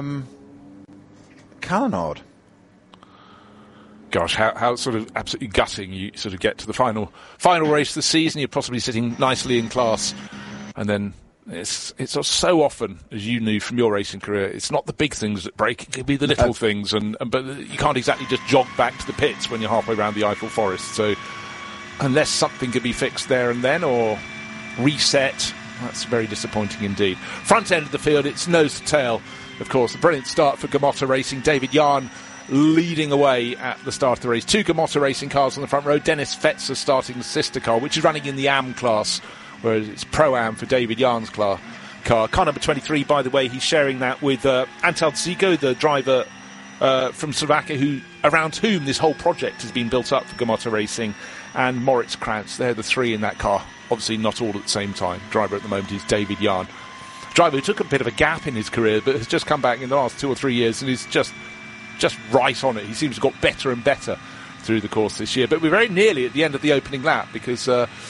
Callenard. Gosh, how sort of absolutely gutting you sort of get to the final race of the season. You're possibly sitting nicely in class, and then it's so often, as you knew from your racing career, it's not the big things that break, it can be the little things, but you can't exactly just jog back to the pits when you're halfway around the Eiffel Forest. So unless something can be fixed there and then or reset, that's very disappointing indeed. Front end of the field, it's nose to tail. Of course, a brilliant start for Gamotta Racing. David Yarn leading away at the start of the race. 2 Gamotta Racing cars on the front row. Dennis Fetzer starting the sister car, which is running in the AM class, whereas it's Pro-Am for David Yarn's car. Car number 23, by the way, he's sharing that with Antal Zigo, the driver from Slovakia, around whom this whole project has been built up for Gamotta Racing, and Moritz Krantz. They're the 3 in that car. Obviously not all at the same time. Driver at the moment is David Yarn. Driver who took a bit of a gap in his career, but has just come back in the last 2 or 3 years and is just right on it. He seems to have got better and better through the course this year. But we're very nearly at the end of the opening lap, because...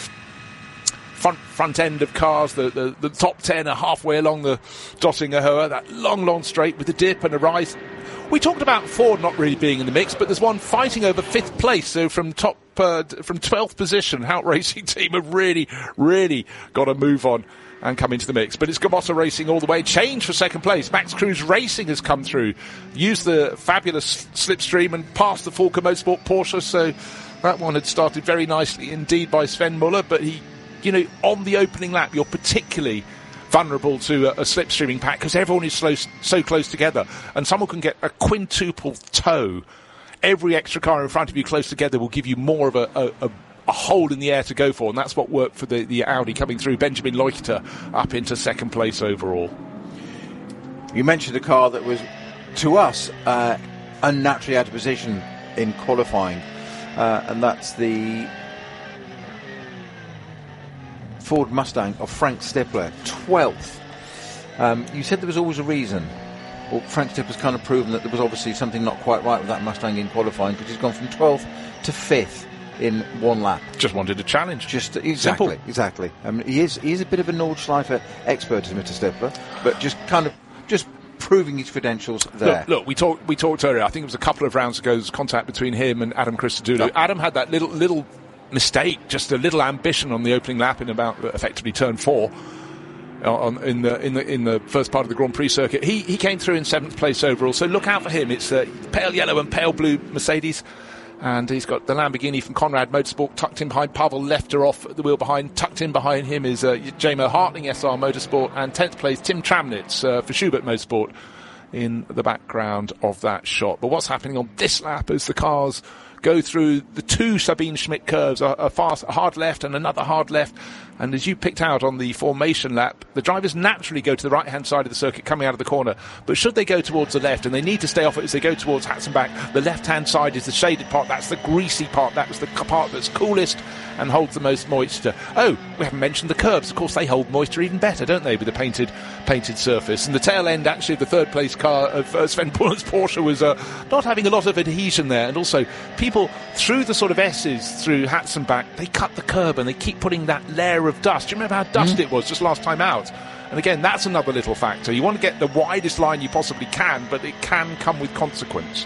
Front end of cars, the top 10 are halfway along the Dottinger Höhe, that long straight with a dip and a rise. We talked about Ford not really being in the mix, but there's one fighting over 5th place, so from 12th position, Hout Racing team have really got to move on and come into the mix. But it's Gamotta Racing all the way. Change for 2nd place. Max Cruz Racing has come through, used the fabulous slipstream and passed the Falken Motorsport Porsche, so that one had started very nicely indeed by Sven Muller, but he... You know, on the opening lap, you're particularly vulnerable to a slipstreaming pack because everyone is so close together, and someone can get a quintuple tow. Every extra car in front of you close together will give you more of a hole in the air to go for, and that's what worked for the Audi coming through. Benjamin Leuchter up into 2nd place overall. You mentioned a car that was, to us, unnaturally out of position in qualifying, and that's the Ford Mustang of Frank Stippler, 12th. You said there was always a reason. Well, Frank Stippler's kind of proven that there was obviously something not quite right with that Mustang in qualifying, because he's gone from 12th to 5th in 1 lap. Just wanted a challenge. Exactly. Simple. He is a bit of a Nordschleifer expert, is Mr. Stippler, but just proving his credentials there. Look, we talked earlier. I think it was a couple of rounds ago. There was contact between him and Adam Christodoulou. Yep. Adam had that little mistake, just a little ambition on the opening lap in about effectively turn 4 in the first part of the Grand Prix circuit. He came through in 7th place overall, so look out for him. It's pale yellow and pale blue Mercedes, And he's got the Lamborghini from Conrad Motorsport tucked in behind. Pavel Lefterov at the wheel behind. Tucked in behind him is Jamo Hartling, SR Motorsport. And 10th place, Tim Tramnitz for Schubert Motorsport in the background of that shot. But what's happening on this lap as the cars go through the two Sabine Schmidt curves, a hard left and another hard left. And as you picked out on the formation lap, the drivers naturally go to the right-hand side of the circuit coming out of the corner. But should they go towards the left, and they need to stay off it as they go towards Hatzenbach, the left-hand side is the shaded part. That's the greasy part. That was the part that's coolest and holds the most moisture. Oh, we haven't mentioned the curbs. Of course, they hold moisture even better, don't they, with the painted surface. And the tail end, actually, of the third-place car of Sven Bullen's Porsche was not having a lot of adhesion there. And also, people through the sort of S's through Hatzenbach, they cut the curb and they keep putting that layer of dust. Do you remember how dusty it was just last time out? And again, that's another little factor. You want to get the widest line you possibly can, but it can come with consequence.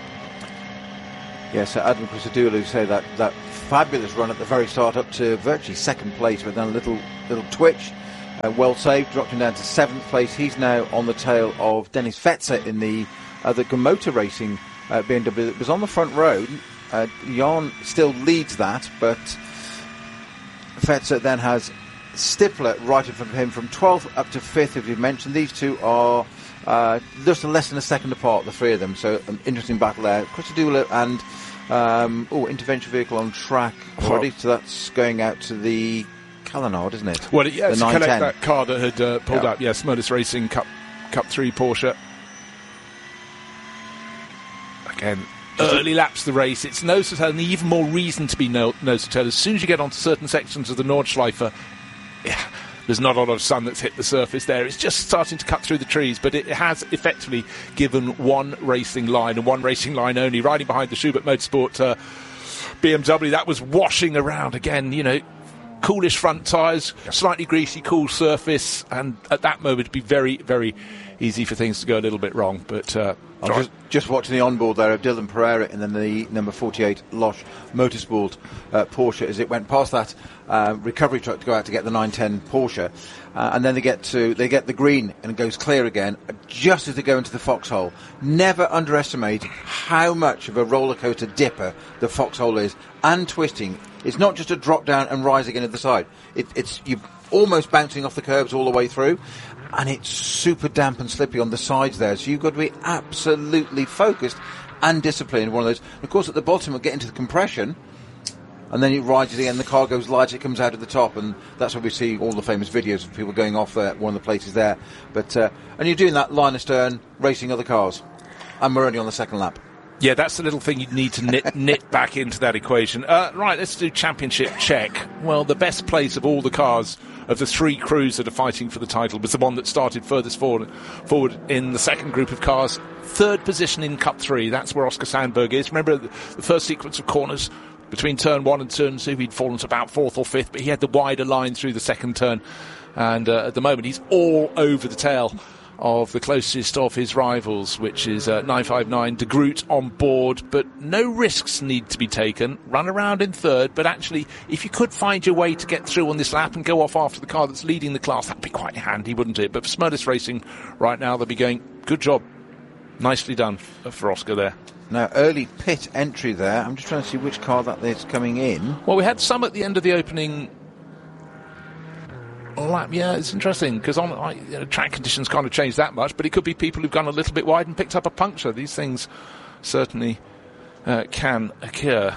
Yes, Adam Christodoulou say that fabulous run at the very start up to virtually second place, but then a little twitch. Well saved, dropped him down to 7th place. He's now on the tail of Dennis Fetzer in the Motor Racing BMW that was on the front row. Jan still leads that, but Fetzer then has Stifler right in front of him from 12th up to 5th, as you've mentioned. These two are just less than a second apart, the three of them, so an interesting battle there. Christodoulou and intervention vehicle on track already, so that's going out to the Calenard, isn't it? Well, yeah, to collect that car that had pulled up. Yes, Modus Racing Cup 3 Porsche. Again, early laps the race. It's nose to tail, and even more reason to be nose to tail. As soon as you get onto certain sections of the Nordschleife, there's not a lot of sun that's hit the surface there. It's just starting to cut through the trees, but it has effectively given one racing line, and one racing line only. Riding behind the Schubert Motorsport BMW, that was washing around again, coolish front tyres, slightly greasy, cool surface, and at that moment it'd be very, very easy for things to go a little bit wrong. But I'm just watching the onboard there of Dylan Pereira and then the number 48 Losch Motorsport Porsche as it went past that recovery truck to go out to get the 910 Porsche, and then they get the green and it goes clear again just as they go into the foxhole. Never underestimate how much of a roller coaster dipper the foxhole is, and twisting. It's not just a drop down and rise again at the side. It's you're almost bouncing off the curbs all the way through, and it's super damp and slippy on the sides there. So you've got to be absolutely focused and disciplined. One of those. And of course, at the bottom, we'll get into the compression, and then it rises again. The car goes large, it comes out of the top, and that's where we see all the famous videos of people going off there. One of the places there, but and you're doing that line astern, racing other cars, and we're only on the second lap. Yeah, that's the little thing you need to knit back into that equation. Right, let's do championship check. Well, the best place of all the cars of the three crews that are fighting for the title was the one that started furthest forward in the second group of cars. Third position in Cup 3, that's where Oscar Sandberg is. Remember the first sequence of corners between turn 1 and turn 2, he'd fallen to about 4th or 5th, but he had the wider line through the second turn. And at the moment, he's all over the tail of the closest of his rivals, which is 959 De Groot on board, but no risks need to be taken. Run around in third, but actually, if you could find your way to get through on this lap and go off after the car that's leading the class, that'd be quite handy, wouldn't it? But for Smurtis Racing right now, they'll be going, good job. Nicely done for Oscar there. Now, early pit entry there. I'm just trying to see which car that is coming in. Well, we had some at the end of the opening lap. Yeah, it's interesting because track conditions kind of changed that much, but it could be people who've gone a little bit wide and picked up a puncture. These things certainly can occur.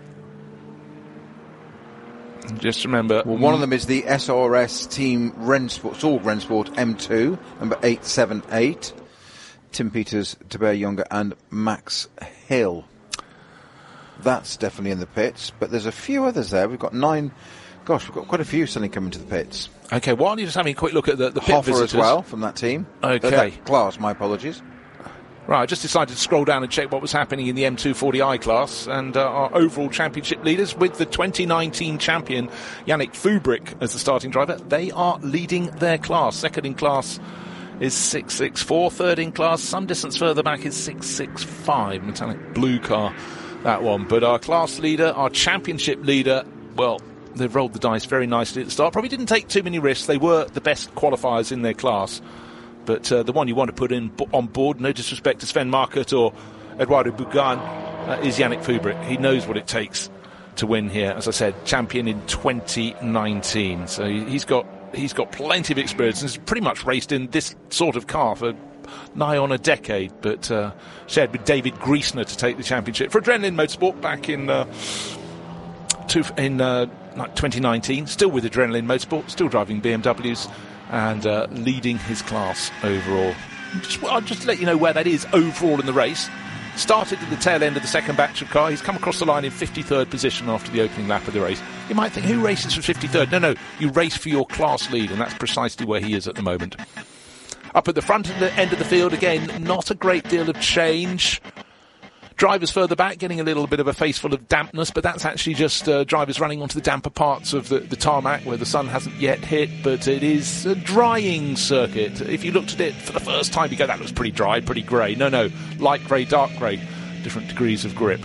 Just remember, well, one of them is the SRS Team Sorg Rennsport M2 number 878. Tim Peters, Tabea Younger, and Max Hill. That's definitely in the pits, but there's a few others there. We've got 9. Gosh, we've got quite a few suddenly coming to the pits. Okay, while you're just having a quick look at the pit Hoffer visitors as well from that team. Okay. That class, my apologies. Right, I just decided to scroll down and check what was happening in the M240i class, and our overall championship leaders with the 2019 champion Yannick Fubrick as the starting driver. They are leading their class. Second in class is 664. Third in class, some distance further back, is 665. Metallic blue car, that one. But our class leader, our championship leader, well, they've rolled the dice very nicely at the start. Probably didn't take too many risks. They were the best qualifiers in their class. But the one you want to put on board, no disrespect to Sven Markert or Eduardo Bugan, is Yannick Fubrick. He knows what it takes to win here. As I said, champion in 2019. So he's got plenty of experience and has pretty much raced in this sort of car for nigh on a decade, but shared with David Griesner to take the championship for Adrenaline Motorsport back in 2019. Still with Adrenaline Motorsport, still driving BMWs and leading his class overall. I'll just let you know where that is overall in the race. Started at the tail end of the second batch of car. He's come across the line in 53rd position after the opening lap of the race. You might think, who races for 53rd? No, you race for your class lead, and that's precisely where he is at the moment. Up at the front and the end of the field, again, not a great deal of change. Drivers further back getting a little bit of a face full of dampness, but that's actually just drivers running onto the damper parts of the tarmac where the sun hasn't yet hit, but it is a drying circuit. If you looked at it for the first time, you go, that looks pretty dry, pretty grey. No, light grey, dark grey, different degrees of grip.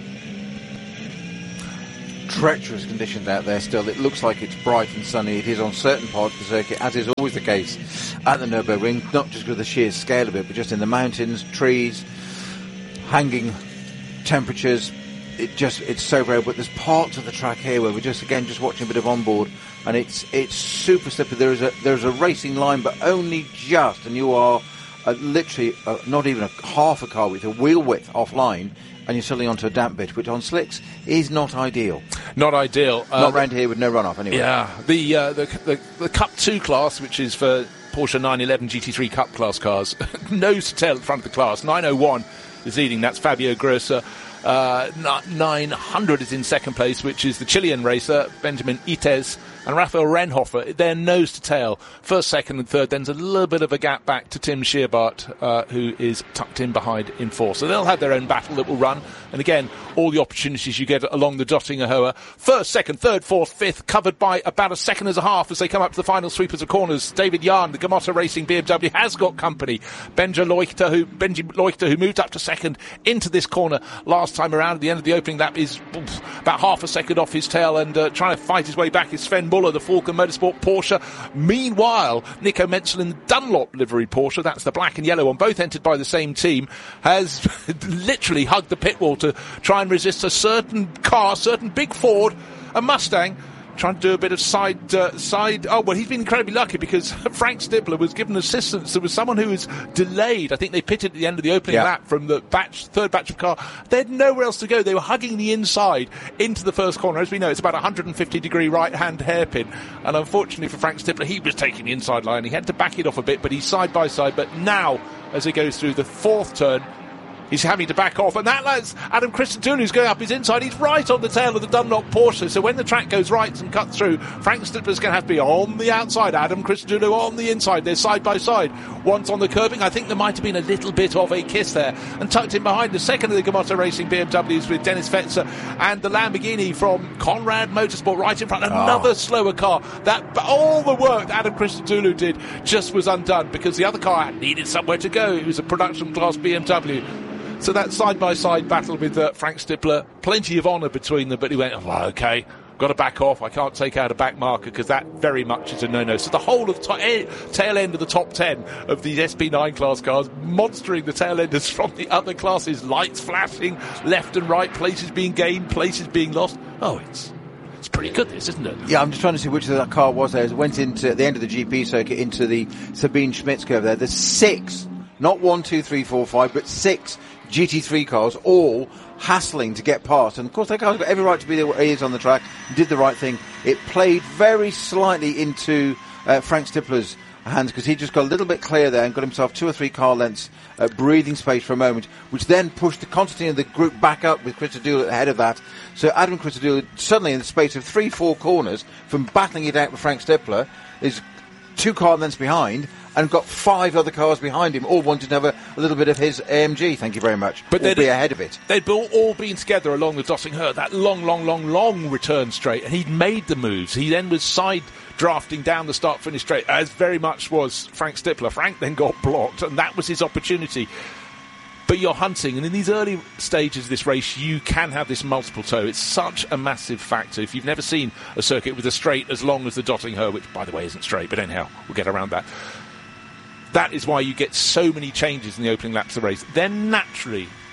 Treacherous conditions out there still. It looks like it's bright and sunny. It is on certain parts of the circuit, as is always the case at the Nürburgring, not just with the sheer scale of it, but just in the mountains, trees, hanging temperatures. It's so rare. But there's parts of the track here where we're just watching a bit of onboard, and it's super slippery. There's a racing line, but only just, and you are literally not even half a car width, a wheel width offline, and you're suddenly onto a damp bit, which on slicks is not ideal. Not ideal. Not around here with no runoff anyway. Yeah, the Cup 2 class, which is for Porsche 911 GT3 Cup class cars, nose to tail at the front of the class. 901 is leading. That's Fabio Grossa. 900 is in second place, which is the Chilean racer Benjamin Ites and Rafael Renhofer. They're nose to tail, first, second and third. Then there's a little bit of a gap back to Tim Scheerbart, who is tucked in behind in fourth. So they'll have their own battle that will run. And again, all the opportunities you get along the Döttinger Höhe. First, second, third, fourth, fifth, covered by about a second and a half as they come up to the final sweepers of corners. David Jahn, the Gamotta Racing BMW, has got company. Benji Leuchter, who moved up to second into this corner last time around at the end of the opening lap, is about half a second off his tail, and trying to fight his way back is Sven Muller, the Falcon Motorsport Porsche. Meanwhile, Nico Menzel in the Dunlop livery Porsche, that's the black and yellow one, both entered by the same team, has literally hugged the pit wall to try and resist a certain big Ford, a Mustang, trying to do a bit of side. Oh, well, he's been incredibly lucky because Frank Stippler was given assistance. There was someone who was delayed. I think they pitted at the end of the opening lap from the third batch of car. They had nowhere else to go. They were hugging the inside into the first corner. As we know, it's about a 150-degree right-hand hairpin. And unfortunately for Frank Stippler, he was taking the inside line. He had to back it off a bit, but he's side by side. But now, as he goes through the fourth turn, he's having to back off, and that's Adam Christodoulou who's going up his inside. He's right on the tail of the Dunlop Porsche, so when the track goes right and cuts through, Frank Stippler's going to have to be on the outside, Adam Christodoulou on the inside. They're side by side. Once on the curbing, I think there might have been a little bit of a kiss there, and tucked in behind the second of the Gamotta Racing BMWs with Dennis Fetzer and the Lamborghini from Conrad Motorsport right in front. Another slower car. All the work that Adam Christodoulou did just was undone because the other car needed somewhere to go. It was a production class BMW. So that side-by-side battle with Frank Stippler, plenty of honour between them, but he went, okay, got to back off. I can't take out a back marker because that very much is a no-no. So the whole of tail end of the top 10 of these SP9 class cars, monstering the tail enders from the other classes, lights flashing left and right, places being gained, places being lost. Oh, it's pretty good, this, isn't it? Yeah, I'm just trying to see which of that car was there. It went into the end of the GP circuit, into the Sabine Schmitz curve there. There's 6, not 1, 2, 3, 4, 5, but 6 GT3 cars, all hassling to get past. And of course, that car's got every right to be where he is on the track, did the right thing. It played very slightly into Frank Stippler's hands because he just got a little bit clear there and got himself 2 or 3 car lengths breathing space for a moment, which then pushed the Constantine of the group back up with Christodoulou ahead of that. So Adam Christodoulou, suddenly in the space of 3-4 corners from battling it out with Frank Stippler, is 2 car lengths behind and got 5 other cars behind him, all wanted to have a little bit of his AMG, thank you very much, but they'd be ahead of it. They'd all been together along the Döttinger Höhe, that long return straight, and he'd made the moves. He then was side drafting down the start-finish straight, as very much was Frank Stippler. Frank then got blocked, and that was his opportunity. But you're hunting, and in these early stages of this race, you can have this multiple toe. It's such a massive factor. If you've never seen a circuit with a straight as long as the Döttinger Höhe, which, by the way, isn't straight, but anyhow, we'll get around that. That is why you get so many changes in the opening laps of the race. Then, naturally,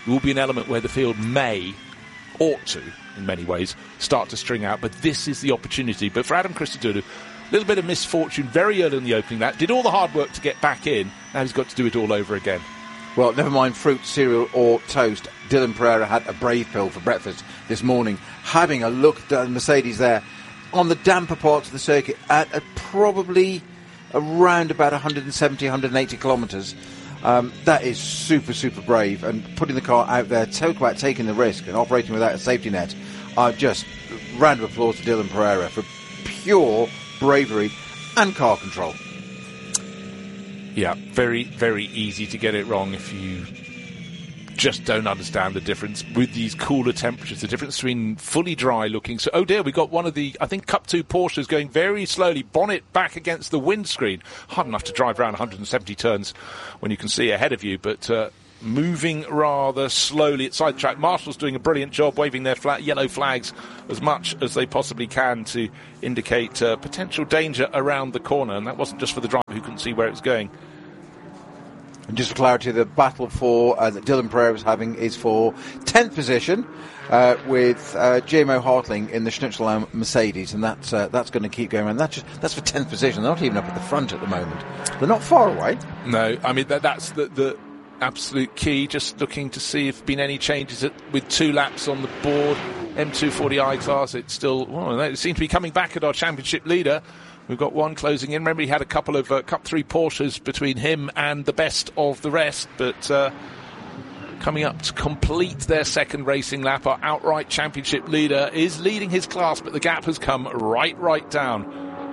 will be an element where the field ought to, in many ways, start to string out. But this is the opportunity. But for Adam Christodoulou, a little bit of misfortune very early in the opening lap. Did all the hard work to get back in. Now he's got to do it all over again. Well, never mind fruit, cereal or toast. Dylan Pereira had a brave pill for breakfast this morning. Having a look at the Mercedes there on the damper parts of the circuit at probably around about 170, 180 kilometres. That is super, super brave. And putting the car out there, talk about taking the risk and operating without a safety net. Just round of applause to Dylan Pereira for pure bravery and car control. Yeah, very, very easy to get it wrong if you just don't understand the difference with these cooler temperatures, the difference between fully dry looking. So, oh dear, we got one of the, I think, Cup 2 Porsches going very slowly, bonnet back against the windscreen. Hard enough to drive around 170 turns when you can see ahead of you, but moving rather slowly at side track. Marshall's doing a brilliant job waving their yellow flags as much as they possibly can to indicate potential danger around the corner, and that wasn't just for the driver who couldn't see where it was going. And just for clarity, the battle for that Dylan Pereira was having is for 10th position with JMO Hartling in the Schnitzel Mercedes, and that's going to keep going around. That's for 10th position. They're not even up at the front at the moment. They're not far away. No, I mean that's the absolute key. Just looking to see if there have been any changes with 2 laps on the board. M240i class, it seems to be coming back at our championship leader. We've got one closing in. Remember, he had a couple of Cup 3 Porsches between him and the best of the rest, but coming up to complete their second racing lap, our outright championship leader is leading his class, but the gap has come right down.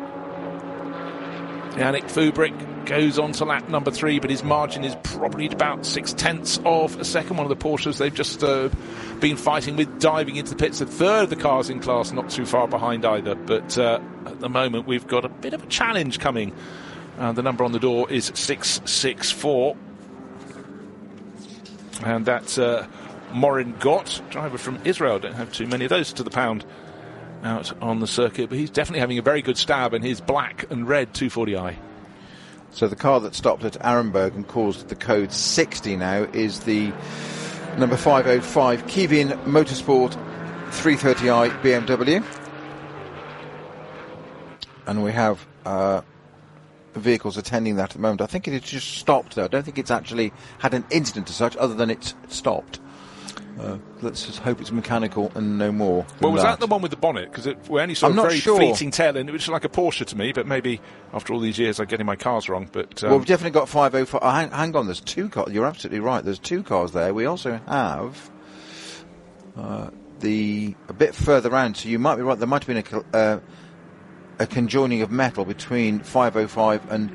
Yannick Fubrick goes on to lap number 3, but his margin is probably about 0.6 of a second. One of the Porsches they've just been fighting with, diving into the pits. The third of the cars in class, not too far behind either. But at the moment, we've got a bit of a challenge coming. The number on the door is 664. And that's Morin Gott, driver from Israel. Don't have too many of those to the pound out on the circuit, but he's definitely having a very good stab in his black and red 240i. So the car that stopped at Arenberg and caused the code 60 now is the number 505 Kevin Motorsport 330i BMW. And we have vehicles attending that at the moment. I think it has just stopped, though. I don't think it's actually had an incident as such, other than it's stopped. Let's just hope it's mechanical and no more. Well, was that the one with the bonnet? Because we only saw a very fleeting tail, and it was like a Porsche to me, but maybe after all these years I'm getting my cars wrong. But well, we've definitely got 505. Hang on, there's 2 cars. You're absolutely right. There's 2 cars there. We also have a bit further round, so you might be right. There might have been a conjoining of metal between 505 and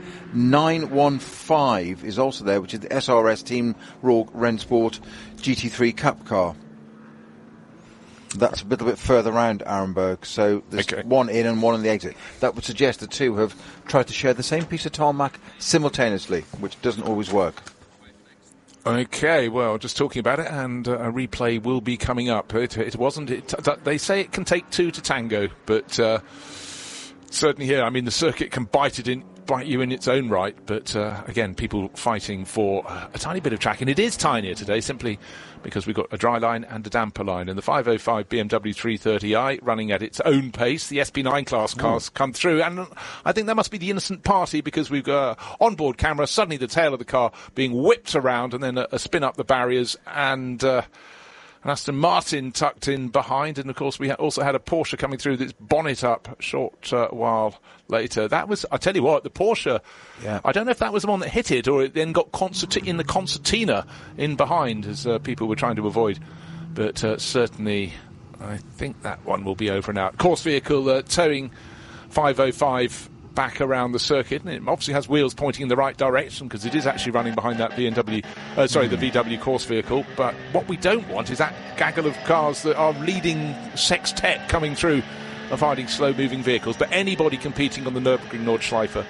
915 is also there, which is the SRS Team Raw Rennsport GT3 Cup car. That's a little bit further round Arenberg, so there's one in and one on the exit. That would suggest the 2 have tried to share the same piece of tarmac simultaneously, which doesn't always work. Okay, well, just talking about it, and a replay will be coming up. It wasn't. They say it can take 2 to tango, but certainly here, I mean, the circuit can bite you in its own right, but again, people fighting for a tiny bit of track, and it is tinier today simply because we've got a dry line and a damper line, and the 505 BMW 330i running at its own pace. The SP9 class cars come through, and I think that must be the innocent party, because we've got onboard camera, suddenly the tail of the car being whipped around, and then a spin up the barriers, and an Aston Martin tucked in behind, and of course we also had a Porsche coming through with its bonnet up a short while later. That was, I tell you what, the Porsche, I don't know if that was the one that hit it, or it then got in the concertina in behind, as people were trying to avoid. But certainly, I think that one will be over and out. Course vehicle towing 505 back around the circuit, and it obviously has wheels pointing in the right direction, because it is actually running behind that the VW course vehicle. But what we don't want is that gaggle of cars that are leading sextet coming through of hiding slow-moving vehicles. But anybody competing on the Nürburgring Nordschleife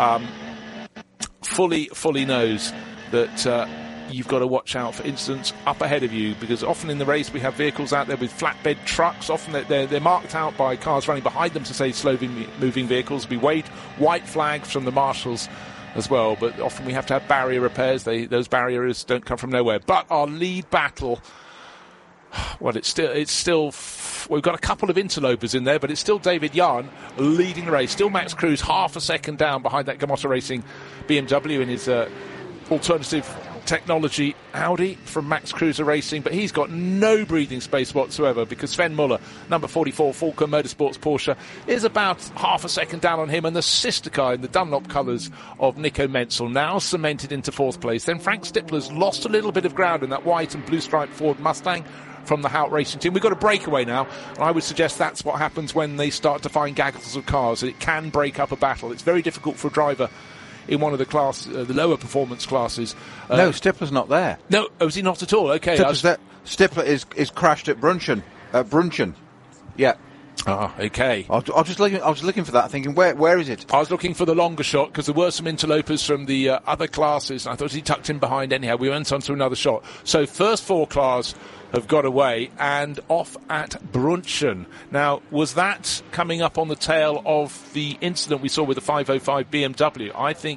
fully knows that you've got to watch out for incidents up ahead of you, because often in the race we have vehicles out there with flatbed trucks. Often they're marked out by cars running behind them to say slow-moving vehicles. We wait white flags from the marshals as well, but often we have to have barrier repairs. Those barriers don't come from nowhere. But our lead battle, well, it's still we've got a couple of interlopers in there, but it's still David Yarn leading the race. Still Max Cruz half a second down behind that Gamotta Racing BMW in his alternative technology Audi from Max Cruiser Racing, but he's got no breathing space whatsoever because Sven Muller, number 44, Falco Motorsports Porsche, is about half a second down on him, and the sister car in the Dunlop colours of Nico Menzel now cemented into fourth place. Then Frank Stippler's lost a little bit of ground in that white and blue striped Ford Mustang from the Hout Racing team. We've got a breakaway now, and I would suggest that's what happens when they start to find gaggles of cars. It can break up a battle. It's very difficult for a driver in one of the lower performance classes. No, Stippler's not there. No, is he not at all? Okay. Stippler is crashed at Brunchen. Yeah. Ah, okay. I was looking for that, thinking, where is it? I was looking for the longer shot because there were some interlopers from the other classes, and I thought he tucked in behind anyhow. We went on to another shot. So first four cars have got away and off at Brunchen. Now, was that coming up on the tail of the incident we saw with the 505 BMW? I think